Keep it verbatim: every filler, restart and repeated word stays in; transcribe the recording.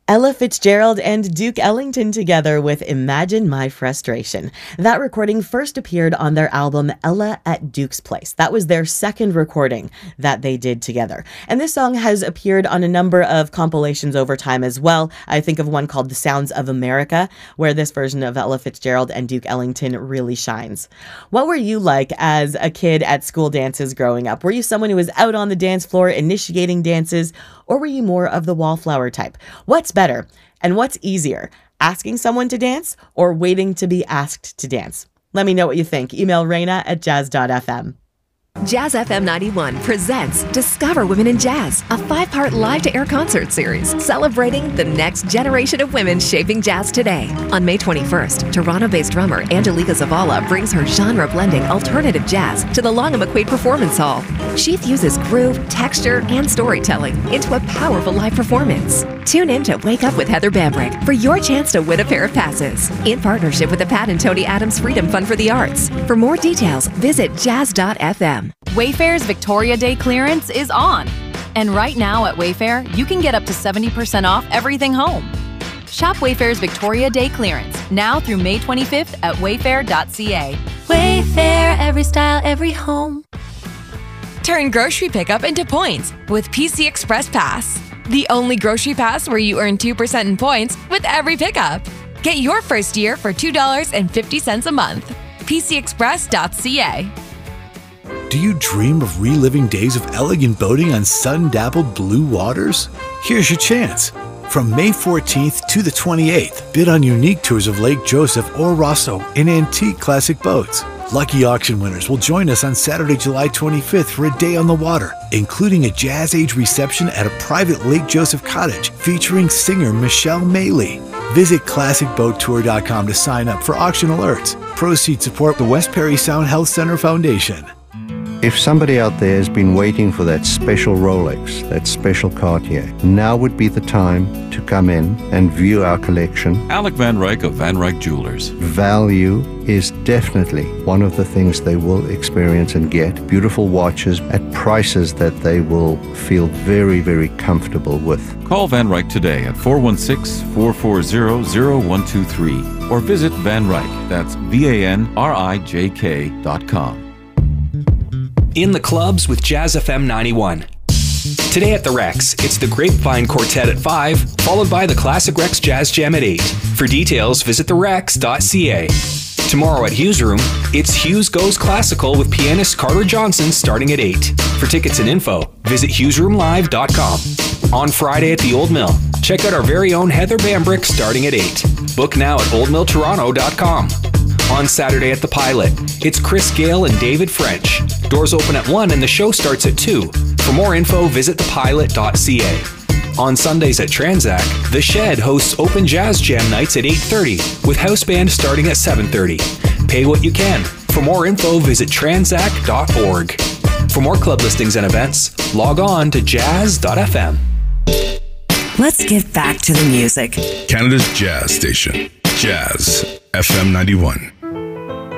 Ella Fitzgerald and Duke Ellington together with Imagine My Frustration. That recording first appeared on their album Ella at Duke's Place. That was their second recording that they did together. And this song has appeared on a number of compilations over time as well. I think of one called The Sounds of America, where this version of Ella Fitzgerald and Duke Ellington really shines. What were you like as a kid at school dances growing up? Were you someone who was out on the dance floor initiating dances, or were you more of the wallflower type? What's better and what's easier, asking someone to dance or waiting to be asked to dance? Let me know what you think. Email Raina at jazz dot f m. Jazz F M ninety-one presents Discover Women in Jazz, a five-part live-to-air concert series celebrating the next generation of women shaping jazz today. On May twenty-first, Toronto-based drummer Angelica Zavala brings her genre-blending alternative jazz to the Long and McQuaid Performance Hall. She fuses groove, texture, and storytelling into a powerful live performance. Tune in to Wake Up with Heather Bambrick for your chance to win a pair of passes in partnership with the Pat and Tony Adams Freedom Fund for the Arts. For more details, visit jazz dot f m. Wayfair's Victoria Day clearance is on. And right now at Wayfair, you can get up to seventy percent off everything home. Shop Wayfair's Victoria Day clearance now through May twenty-fifth at wayfair dot c a. Wayfair, every style, every home. Turn grocery pickup into points with P C Express Pass. The only grocery pass where you earn two percent in points with every pickup. Get your first year for two dollars and fifty cents a month. p c express dot c a. Do you dream of reliving days of elegant boating on sun-dappled blue waters? Here's your chance. From May fourteenth to the twenty-eighth, bid on unique tours of Lake Joseph or Rosso in antique classic boats. Lucky auction winners will join us on Saturday, July twenty-fifth for a day on the water, including a Jazz Age reception at a private Lake Joseph cottage featuring singer Michelle Maley. Visit classic boat tour dot com to sign up for auction alerts. Proceeds support the West Perry Sound Health Center Foundation. If somebody out there has been waiting for that special Rolex, that special Cartier, now would be the time to come in and view our collection. Alec Van Ryk of Van Ryk Jewelers. Value is definitely one of the things they will experience and get. Beautiful watches at prices that they will feel very, very comfortable with. Call Van Ryk today at four one six, four four zero, zero one two three or visit Van Ryk, that's V A N R I J K dot com. In the clubs with Jazz F M ninety-one. Today at the Rex, it's the Grapevine Quartet at five, followed by the Classic Rex Jazz Jam at eight. For details, visit the rex dot c a. Tomorrow at Hughes Room, it's Hughes Goes Classical with pianist Carter Johnson starting at eight. For tickets and info, visit hughes room live dot com. On Friday at the Old Mill, check out our very own Heather Bambrick starting at eight. Book now at old mill toronto dot com. On Saturday at the Pilot, it's Chris Gale and David French. Doors open at one and the show starts at two. For more info, visit the pilot dot c a. On Sundays at Transac, The Shed hosts open jazz jam nights at eight thirty, with house band starting at seven thirty. Pay what you can. For more info, visit transac dot org. For more club listings and events, log on to jazz dot f m. Let's get back to the music. Canada's Jazz Station, Jazz F M ninety-one.